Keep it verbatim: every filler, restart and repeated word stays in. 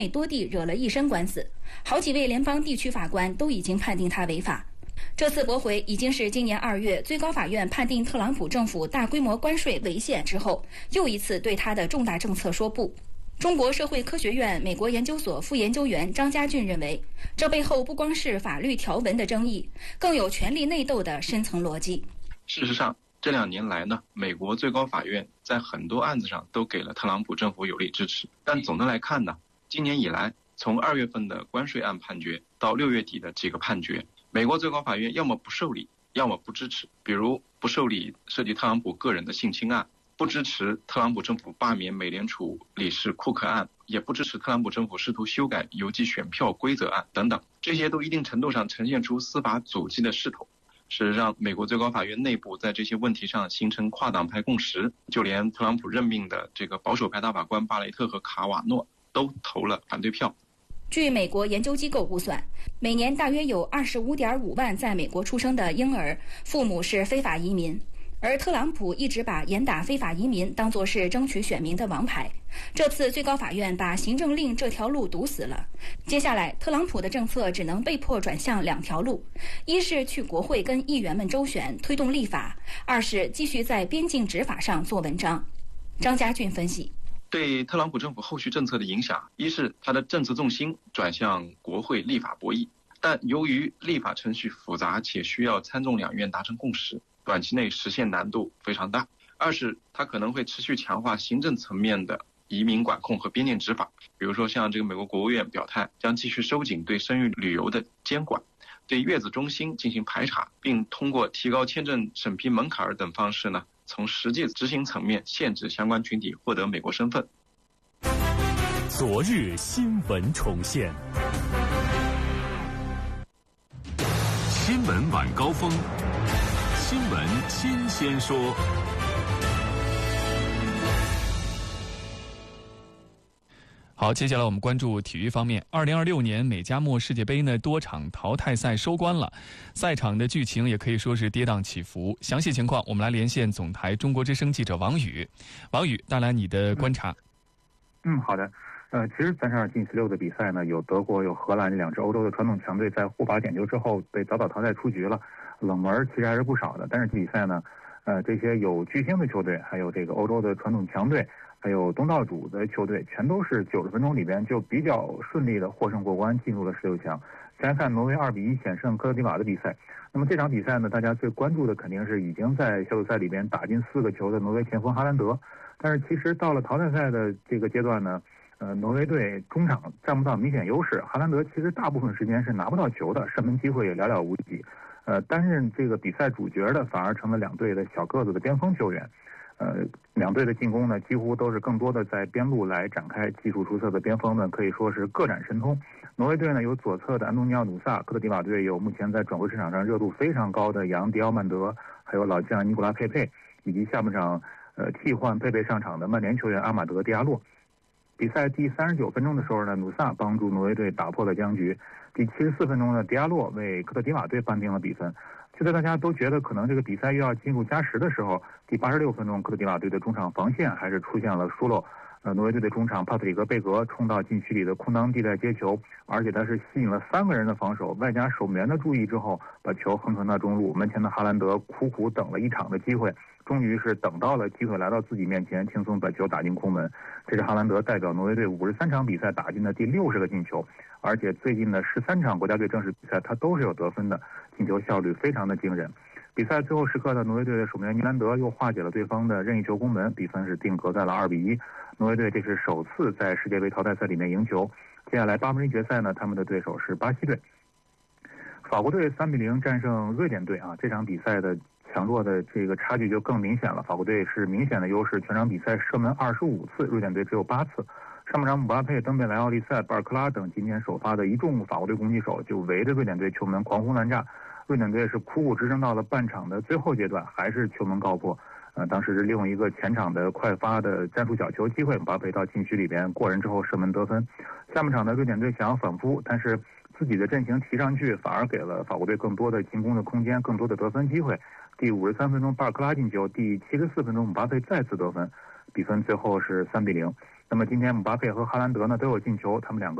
多地惹了一身官司，好几位联邦地区法官都已经判定他违法。这次驳回已经是今年二月最高法院判定特朗普政府大规模关税违宪之后，又一次对他的重大政策说不。中国社会科学院美国研究所副研究员张家俊认为，这背后不光是法律条文的争议，更有权力内斗的深层逻辑。 事实上，这两年来呢，美国最高法院在很多案子上都给了特朗普政府有力支持。但总的来看呢，今年以来，从二月份的关税案判决到六月底的几个判决，美国最高法院要么不受理，要么不支持。比如不受理涉及特朗普个人的性侵案，不支持特朗普政府罢免美联储理事库克案，也不支持特朗普政府试图修改邮寄选票规则案等等，这些都一定程度上呈现出司法阻击的势头。事实上，美国最高法院内部在这些问题上形成跨党派共识，就连特朗普任命的这个保守派大法官巴雷特和卡瓦诺都投了反对票。 据美国研究机构估算，每年大约有 二十五点五万在美国出生的婴儿父母是非法移民，而特朗普一直把严打非法移民当作是争取选民的王牌。这次最高法院把行政令这条路堵死了，接下来特朗普的政策只能被迫转向两条路，一是去国会跟议员们周旋推动立法，二是继续在边境执法上做文章。张家俊分析， 对特朗普政府后续政策的影响，一是他的政策重心转向国会立法博弈，但由于立法程序复杂且需要参众两院达成共识，短期内实现难度非常大。二是他可能会持续强化行政层面的移民管控和边境执法，比如说像这个美国国务院表态将继续收紧对生育旅游的监管，对月子中心进行排查，并通过提高签证审批门槛等方式呢，从实际执行层面限制相关群体获得美国身份。 昨日新闻重现，新闻晚高峰，新闻新鲜说。 好，接下来我们关注体育方面。二零二六年美加墨世界杯呢，多场淘汰赛收官了，赛场的剧情也可以说是跌宕起伏。详细情况，我们来连线总台中国之声记者王宇。王宇，带来你的观察。 嗯，好的。呃，其实三十二进十六的比赛呢，有德国、有荷兰这两支欧洲的传统强队在互罚点球之后被早早淘汰出局了，冷门其实还是不少的。但是比赛呢，呃，这些有巨星的球队，还有这个欧洲的传统强队，还有东道主的球队，全都是九十分钟里边就比较顺利的获胜过关，进入了十六强。先来看挪威二比一险胜科特迪瓦的比赛。那么这场比赛呢，大家最关注的肯定是已经在小组赛里边打进四个球的挪威前锋哈兰德。但是其实到了淘汰赛的这个阶段呢，呃，挪威队中场占不到明显优势，哈兰德其实大部分时间是拿不到球的，射门机会也寥寥无几。呃，担任这个比赛主角的反而成了两队的小个子的边锋球员。呃，两队的进攻呢，几乎都是更多的在边路来展开，技术出色的边锋们可以说是各展神通。挪威队呢有左侧的安东尼奥努萨，科特迪瓦队有目前在转会市场上热度非常高的扬迪奥曼德，还有老将尼古拉佩佩，以及下半场呃替换佩佩上场的曼联球员阿马德迪亚洛。比赛第三十九分钟的时候呢，努萨帮助挪威队打破了僵局。第七十四分钟呢，迪亚洛为科特迪瓦队扳平了比分。就在大家都觉得可能这个比赛又要进入加时的时候，第八十六分钟，科特迪瓦队的中场防线还是出现了疏漏。呃，挪威队的中场帕特里克贝格冲到禁区里的空当地带接球，而且他是吸引了三个人的防守，外加守门员的注意之后，把球横传到中路。门前的哈兰德苦苦等了一场的机会，终于是等到了机会来到自己面前，轻松把球打进空门。这是哈兰德代表挪威队五十三场比赛打进的第六十个进球，而且最近的十三场国家队正式比赛他都是有得分的，进球效率非常的惊人。比赛最后时刻的挪威队的守门员尼兰德又化解了对方的任意球攻门，比分是定格在了二比一。挪威队这是首次在世界杯淘汰赛里面赢球。接下来八分之一决赛呢，他们的对手是巴西队。法国队三比零战胜瑞典队啊，这场比赛的强弱的这个差距就更明显了。法国队是明显的优势，全场比赛射门二十五次，瑞典队只有八次。上半场姆巴佩、登贝莱、奥利塞、巴尔克拉等今天首发的一众法国队攻击手就围着瑞典队球门狂轰滥炸。瑞典队是苦苦支撑到了半场的最后阶段，还是球门告破。呃，当时是利用一个前场的快发的战术角球机会，姆巴佩到禁区里边过人之后射门得分。下半场的瑞典队想要反扑，但是自己的阵型提上去，反而给了法国队更多的进攻的空间，更多的得分机会。第五十三分钟巴尔克拉进球，第七十四分钟姆巴佩再次得分，比分最后是三比零。 那么今天姆巴佩和哈兰德呢都有进球，他们两个